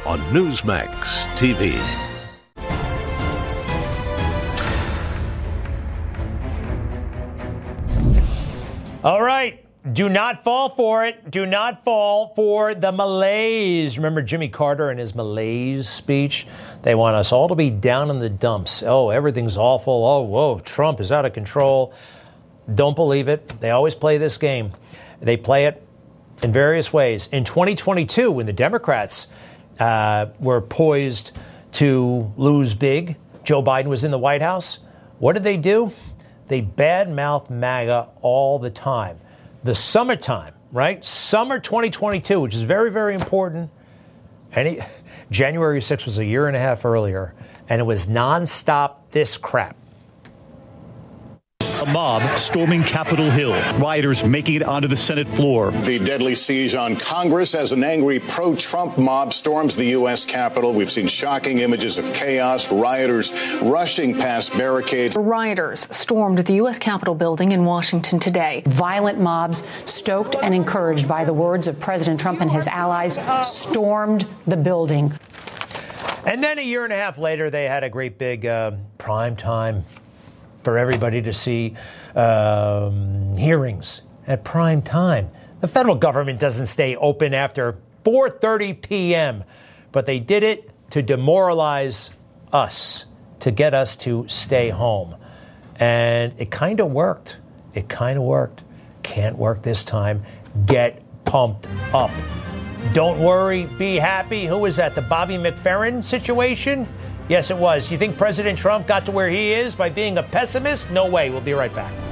on Newsmax TV. All right. Do not fall for it. Do not fall for the malaise. Remember Jimmy Carter and his malaise speech? They want us all to be down in the dumps. Oh, everything's awful. Oh, whoa, Trump is out of control. Don't believe it. They always play this game. They play it in various ways. In 2022, when the Democrats were poised to lose big, Joe Biden was in the White House. What did they do? They badmouth MAGA all the time. The summertime, right? Summer 2022, which is very, very important. January 6th was a year and a half earlier, and it was nonstop this crap. A mob storming Capitol Hill. Rioters making it onto the Senate floor. The deadly siege on Congress as an angry pro-Trump mob storms the U.S. Capitol. We've seen shocking images of chaos, rioters rushing past barricades. Rioters stormed the U.S. Capitol building in Washington today. Violent mobs, stoked and encouraged by the words of President Trump and his allies, stormed the building. And then a year and a half later, they had a great big prime time for everybody to see hearings at prime time. The federal government doesn't stay open after 4:30 p.m., but they did it to demoralize us, to get us to stay home. And it kind of worked. It kind of worked. Can't work this time. Get pumped up. Don't worry, be happy. Who was that? The Bobby McFerrin situation? Yes, it was. You think President Trump got to where he is by being a pessimist? No way. We'll be right back.